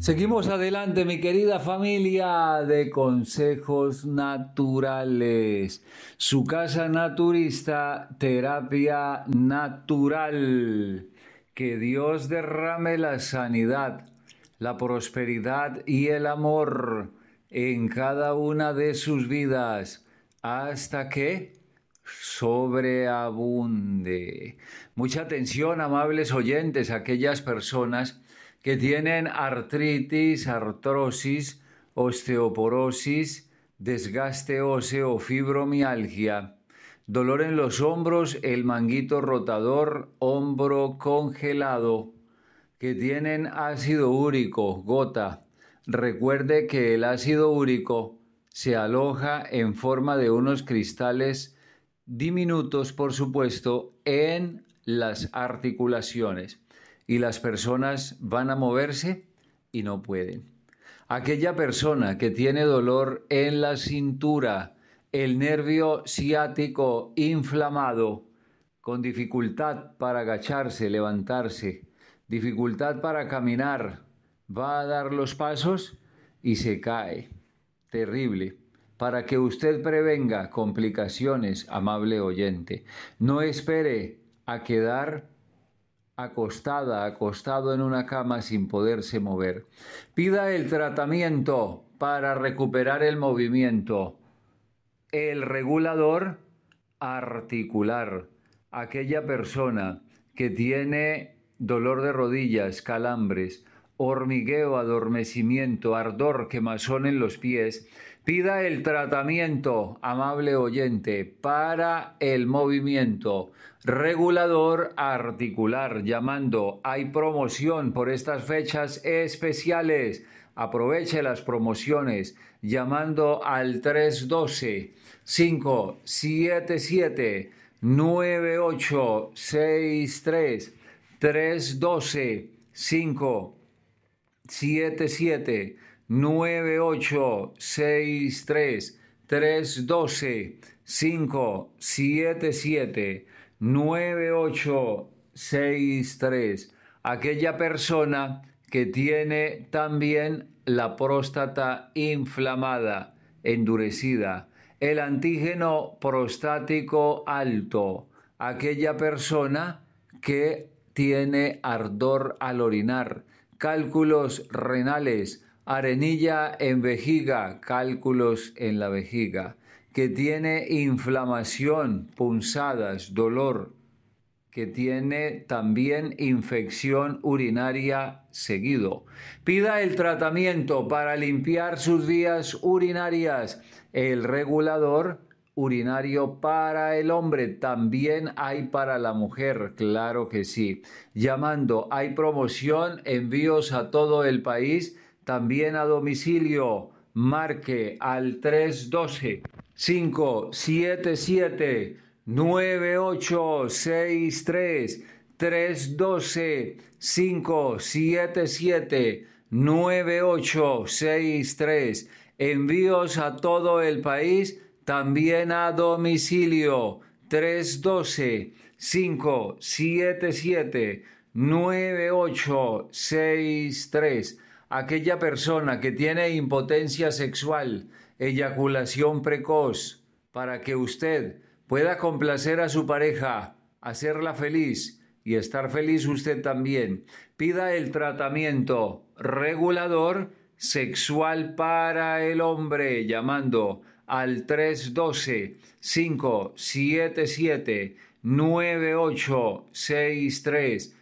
Seguimos adelante, mi querida familia de Consejos Naturales. Su casa naturista, terapia natural. Que Dios derrame la sanidad, la prosperidad y el amor en cada una de sus vidas hasta que sobreabunde. Mucha atención, amables oyentes, aquellas personas que tienen artritis, artrosis, osteoporosis, desgaste óseo, fibromialgia, dolor en los hombros, el manguito rotador, hombro congelado, que tienen ácido úrico, gota. Recuerde que el ácido úrico se aloja en forma de unos cristales diminutos, por supuesto, en las articulaciones. Y las personas van a moverse y no pueden. Aquella persona que tiene dolor en la cintura, el nervio ciático inflamado, con dificultad para agacharse, levantarse, dificultad para caminar, va a dar los pasos y se cae. Terrible. Para que usted prevenga complicaciones, amable oyente, no espere a quedar acostado en una cama sin poderse mover. Pida el tratamiento para recuperar el movimiento. El regulador articular. Aquella persona que tiene dolor de rodillas, calambres, hormigueo, adormecimiento, ardor, quemazón en los pies, pida el tratamiento, amable oyente, para el movimiento regulador articular, llamando. Hay promoción por estas fechas especiales. Aproveche las promociones llamando al 312-577-9863. 312-577-9863. 312-577-9863. Aquella persona que tiene también la próstata inflamada, endurecida, el antígeno prostático alto, aquella persona que tiene ardor al orinar, cálculos renales, arenilla en vejiga, cálculos en la vejiga, que tiene inflamación, punzadas, dolor, que tiene también infección urinaria seguido. Pida el tratamiento para limpiar sus vías urinarias. El regulador urinario para el hombre, también hay para la mujer, claro que sí. Llamando, hay promoción, envíos a todo el país, también a domicilio. Marque al 312-577-9863. 312-577-9863. Envíos a todo el país, también a domicilio. 312-577-9863. Aquella persona que tiene impotencia sexual, eyaculación precoz, para que usted pueda complacer a su pareja, hacerla feliz y estar feliz usted también, pida el tratamiento regulador sexual para el hombre llamando al 312-577-9863.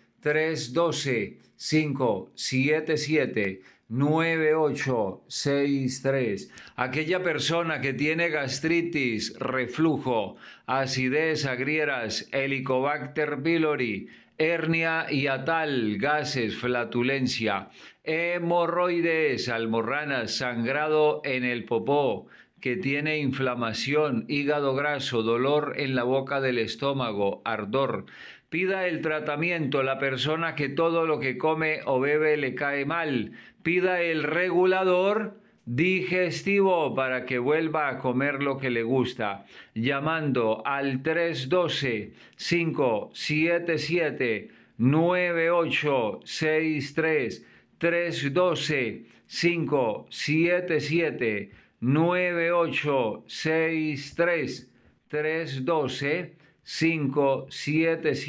312-577-9863. Aquella persona que tiene gastritis, reflujo, acidez, agrieras, Helicobacter pylori, hernia hiatal, gases, flatulencia, hemorroides, almorranas, sangrado en el popó, que tiene inflamación, hígado graso, dolor en la boca del estómago, ardor. Pida el tratamiento, la persona que todo lo que come o bebe le cae mal. Pida el regulador digestivo para que vuelva a comer lo que le gusta. Llamando al 312-577-9863. 312-577-9863. 312-577.